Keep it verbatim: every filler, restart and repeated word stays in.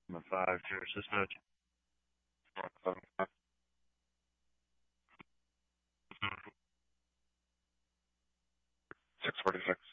I'm a five to assist note. six forty-six.